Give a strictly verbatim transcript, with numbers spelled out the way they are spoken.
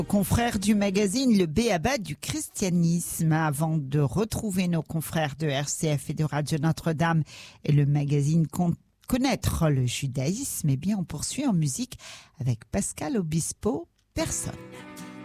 Confrères du magazine Le B.A.B.A. du christianisme. Avant de retrouver nos confrères de R C F et de Radio Notre-Dame et le magazine Con- Connaître le judaïsme, eh bien, on poursuit en musique avec Pascal Obispo, Personne.